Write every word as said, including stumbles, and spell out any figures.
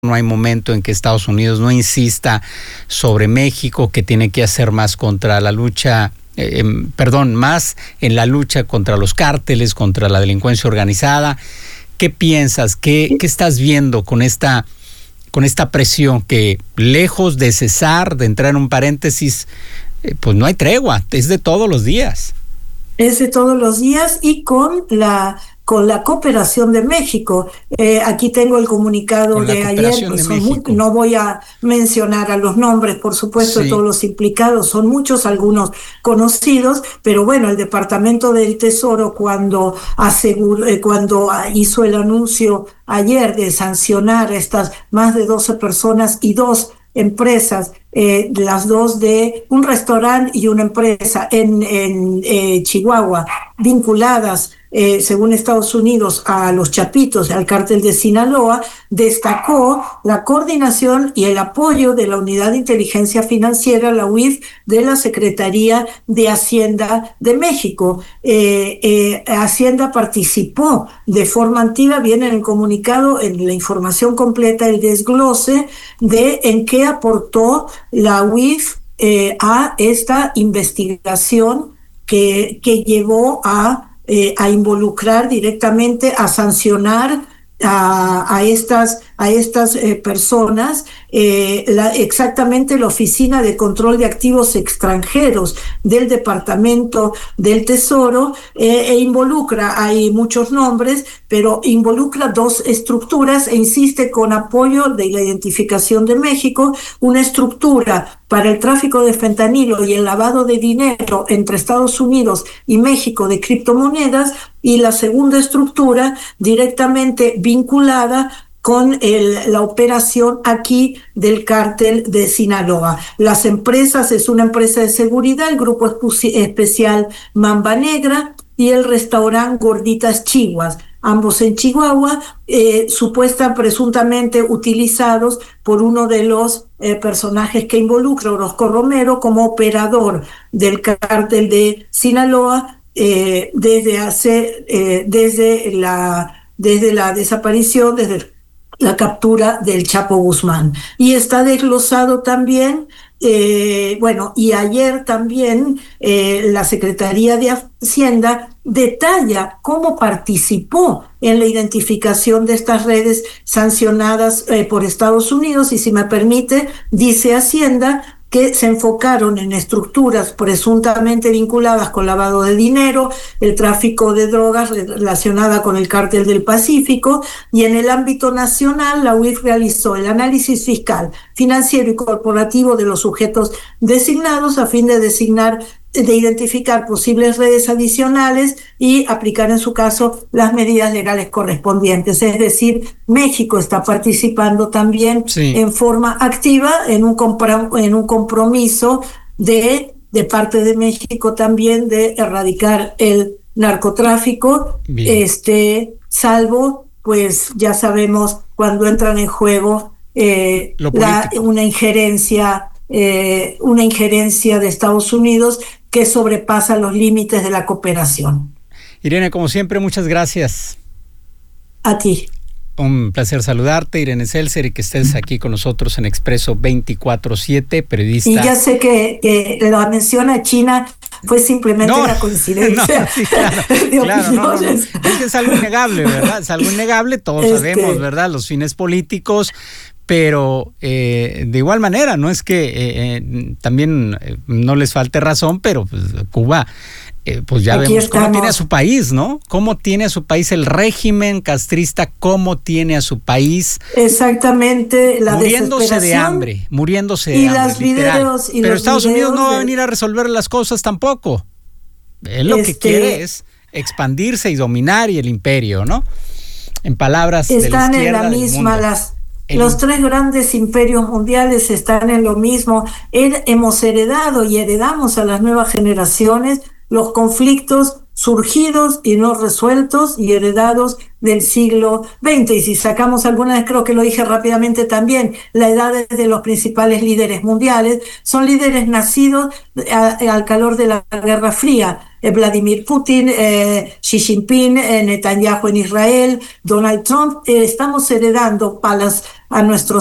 No hay momento en que Estados Unidos no insista sobre México, que tiene que hacer más contra la lucha, eh, perdón, más en la lucha contra los cárteles, contra la delincuencia organizada. ¿Qué piensas? ¿Qué, qué estás viendo con esta, con esta presión que, lejos de cesar, de entrar en un paréntesis, eh, pues no hay tregua, es de todos los días? Es de todos los días y con la con la cooperación de México. Eh, aquí tengo el comunicado de ayer, pues son muy, no voy a mencionar a los nombres, por supuesto, sí, de todos los implicados, son muchos, algunos conocidos, pero bueno, el Departamento del Tesoro cuando, aseguró, eh, cuando hizo el anuncio ayer de sancionar a estas más de doce personas y dos empresas, eh, las dos de un restaurante y una empresa en, en eh, Chihuahua, vinculadas Eh, según Estados Unidos, a los Chapitos, al cártel de Sinaloa, destacó la coordinación y el apoyo de la Unidad de Inteligencia Financiera, la U I F, de la Secretaría de Hacienda de México. Eh, eh, Hacienda participó de forma activa, viene en el comunicado, en la información completa, el desglose de en qué aportó la U I F eh, a esta investigación que, que llevó a Eh, a involucrar directamente, a sancionar a, a estas, a estas eh, personas, eh, la, exactamente la Oficina de Control de Activos Extranjeros del Departamento del Tesoro, eh, e involucra, hay muchos nombres, pero involucra dos estructuras e insiste con apoyo de la identificación de México, una estructura para el tráfico de fentanilo y el lavado de dinero entre Estados Unidos y México de criptomonedas, y la segunda estructura directamente vinculada con el, la operación aquí del cártel de Sinaloa. Las empresas, es una empresa de seguridad, el grupo especial Mamba Negra y el restaurante Gorditas Chihuas, ambos en Chihuahua, eh, supuesta, presuntamente utilizados por uno de los eh, personajes que involucra, Orozco Romero, como operador del cártel de Sinaloa, eh, desde hace, eh, desde la, desde la desaparición, desde la captura del Chapo Guzmán. Y está desglosado también, eh, bueno, y ayer también eh, la Secretaría de Hacienda detalla cómo participó en la identificación de estas redes sancionadas eh, por Estados Unidos, y si me permite, dice Hacienda que se enfocaron en estructuras presuntamente vinculadas con lavado de dinero, el tráfico de drogas relacionada con el cártel del Pacífico, y en el ámbito nacional la U I F realizó el análisis fiscal, financiero y corporativo de los sujetos designados a fin de designar de identificar posibles redes adicionales y aplicar en su caso las medidas legales correspondientes. Es decir, México está participando también, sí, en forma activa en un, compra- en un compromiso de, de parte de México también de erradicar el narcotráfico, Bien. este salvo, pues ya sabemos, cuando entran en juego eh, la, una injerencia Eh, una injerencia de Estados Unidos que sobrepasa los límites de la cooperación. Irene, como siempre, muchas gracias. A ti. Un placer saludarte, Irene Seltzer, y que estés aquí con nosotros en Expreso veinticuatro siete, periodista. Y ya sé que, que la mención a China fue simplemente no, una coincidencia. No, sí, claro, claro no, no, no. Es que es algo innegable, ¿verdad? Es algo innegable, todos este... sabemos, ¿verdad? Los fines políticos. Pero eh, de igual manera, no es que eh, eh, también eh, no les falte razón, pero pues, Cuba, eh, pues ya Aquí vemos estamos. Cómo tiene a su país, ¿no? Cómo tiene a su país el régimen castrista, cómo tiene a su país. Exactamente, la muriéndose de hambre, muriéndose de y hambre. Las videos, y pero los Estados Unidos no va a de... venir a resolver las cosas tampoco. Él lo este... que quiere es expandirse y dominar y el imperio, ¿no? En palabras de la izquierda Están en la misma las. Los tres grandes imperios mundiales están en lo mismo. Hemos heredado y heredamos a las nuevas generaciones los conflictos surgidos y no resueltos y heredados del siglo veinte. Y si sacamos algunas, creo que lo dije rápidamente también, la edad de los principales líderes mundiales, son líderes nacidos a, al calor de la Guerra Fría. Eh, Vladimir Putin, eh, Xi Jinping, eh, Netanyahu en Israel, Donald Trump. Eh, estamos heredando para las a nuestros